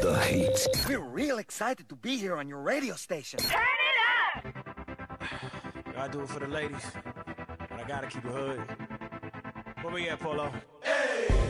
the heat. We're real excited to be here on your radio station. Turn it up! I do it for the ladies, but I gotta keep it hood. Where we at, Polo? Hey!